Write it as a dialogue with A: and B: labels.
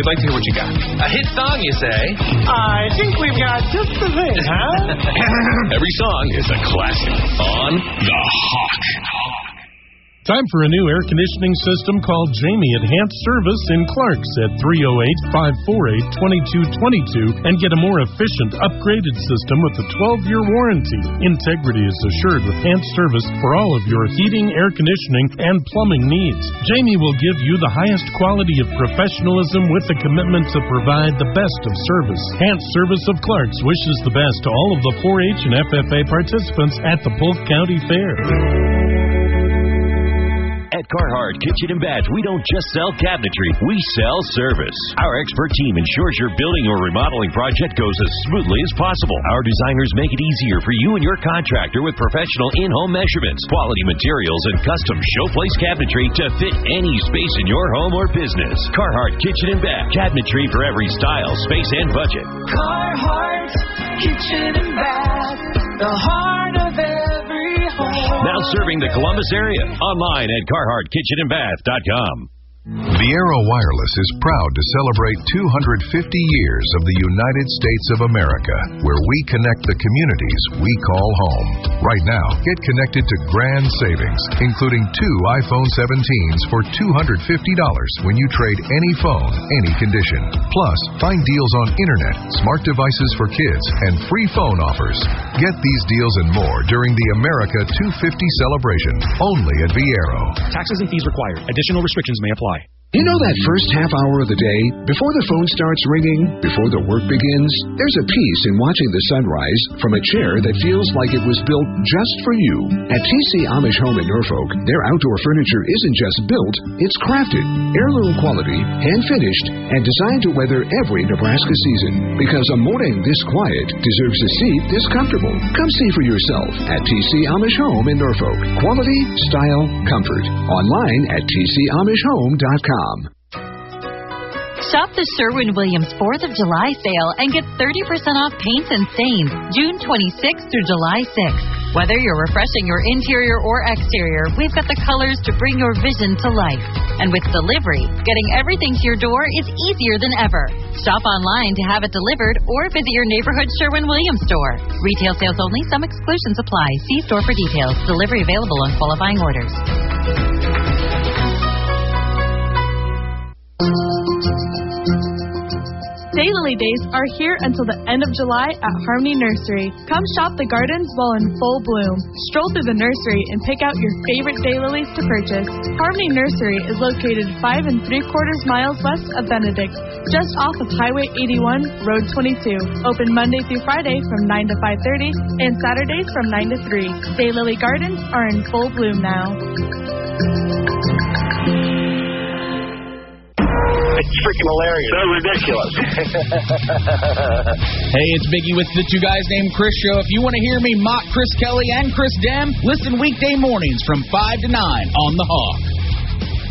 A: we'd like to hear what you got. A hit song, you say?
B: I think we've got just the thing, huh?
C: Every song is a classic on The Hawk.
D: Time for a new air conditioning system. Call Jamie Enhanced Service in Clarks at 308-548-2222 and get a more efficient, upgraded system with a 12-year warranty. Integrity is assured with Enhanced Service for all of your heating, air conditioning, and plumbing needs. Jamie will give you the highest quality of professionalism with a commitment to provide the best of service. Enhanced Service of Clarks wishes the best to all of the 4-H and FFA participants at the Polk County Fair.
E: At Carhartt Kitchen and Bath, we don't just sell cabinetry, we sell service. Our expert team ensures your building or remodeling project goes as smoothly as possible. Our designers make it easier for you and your contractor with professional in-home measurements, quality materials, and custom showplace cabinetry to fit any space in your home or business. Carhartt Kitchen and Bath, cabinetry for every style, space, and budget.
F: Carhartt Kitchen and Bath, the heart of every home.
E: Now serving the Columbus area. Online at CarharttKitchenandBath.com.
G: Viero Wireless is proud to celebrate 250 years of the United States of America, where we connect the communities we call home. Right now, get connected to grand savings, including 2 iPhone 17s for $250 when you trade any phone, any condition. Plus, find deals on internet, smart devices for kids, and free phone offers. Get these deals and more during the America 250 celebration, only at Viero.
H: Taxes and fees required. Additional restrictions may apply.
I: You know that first half hour of the day, before the phone starts ringing, before the work begins? There's a peace in watching the sunrise from a chair that feels like it was built just for you. At TC Amish Home in Norfolk, their outdoor furniture isn't just built, it's crafted, heirloom quality, hand-finished, and designed to weather every Nebraska season. Because a morning this quiet deserves a seat this comfortable. Come see for yourself at TC Amish Home in Norfolk. Quality, style, comfort. Online at tcamishhome.com.
J: Shop the Sherwin-Williams 4th of July sale and get 30% off paints and stains June 26th through July 6th. Whether you're refreshing your interior or exterior, we've got the colors to bring your vision to life. And with delivery, getting everything to your door is easier than ever. Shop online to have it delivered or visit your neighborhood Sherwin-Williams store. Retail sales only. Some exclusions apply. See store for details. Delivery available on qualifying orders.
K: Daylily Days are here until the end of July at Harmony Nursery. Come shop the gardens while in full bloom. Stroll through the nursery and pick out your favorite daylilies to purchase. Harmony Nursery is located 5 3/4 miles west of Benedict, just off of Highway 81, Road 22. Open Monday through Friday from 9 to 5:30 and Saturdays from 9 to 3. Daylily Gardens are in full bloom now.
L: It's freaking hilarious. So ridiculous.
M: Hey, it's Biggie with the Two Guys Named Chris show. If you want to hear me mock Chris Kelly and Chris Dem, listen weekday mornings from 5 to 9 on The Hawk.